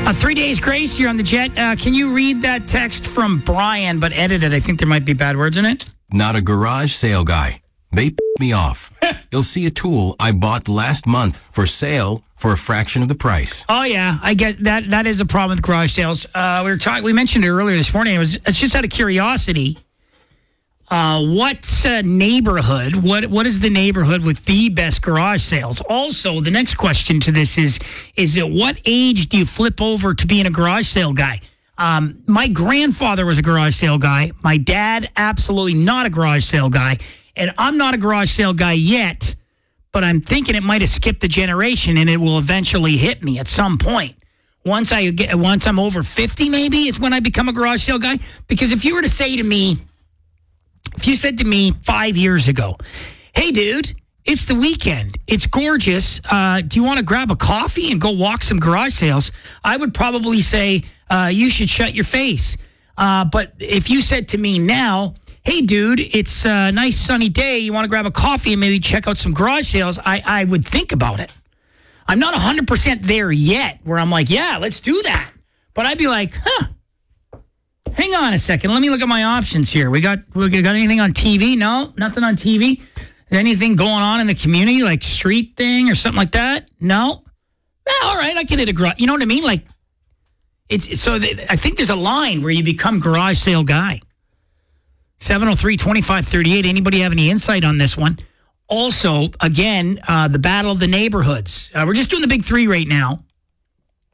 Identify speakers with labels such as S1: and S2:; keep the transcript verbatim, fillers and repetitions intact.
S1: Uh, three days grace, you're on the jet. Uh, can you read that text from Brian, but edit it? I think there might be bad words in it.
S2: Not a garage sale guy. They p- me off. You'll see a tool I bought last month for sale for a fraction of the price.
S1: Oh, yeah. I get that. That is a problem with garage sales. Uh, we were talking. We mentioned it earlier this morning. It was it's just out of curiosity. Uh, what uh, neighborhood, what what is the neighborhood with the best garage sales? Also, the next question to this is, is at what age do you flip over to being a garage sale guy? Um, my grandfather was a garage sale guy. My dad, absolutely not a garage sale guy. And I'm not a garage sale guy yet, but I'm thinking it might have skipped a generation and it will eventually hit me at some point. Once I get, once I'm over fifty, maybe, is when I become a garage sale guy. Because if you were to say to me, If you said to me five years ago, hey, dude, it's the weekend. It's gorgeous. Uh, do you want to grab a coffee and go walk some garage sales? I would probably say uh, you should shut your face. Uh, but if you said to me now, hey, dude, it's a nice sunny day. You want to grab a coffee and maybe check out some garage sales? I, I would think about it. I'm not one hundred percent there yet where I'm like, yeah, let's do that. But I'd be like, huh. Hang on a second. Let me look at my options here. We got we got anything on T V? No, nothing on T V. Anything going on in the community, like street thing or something like that? No. Well, all right, I can hit a garage. You know what I mean? Like, it's so. Th- I think there's a line where you become garage sale guy. seven oh three, twenty-five thirty-eight. Anybody have any insight on this one? Also, again, uh, the battle of the neighborhoods. Uh, we're just doing the big three right now.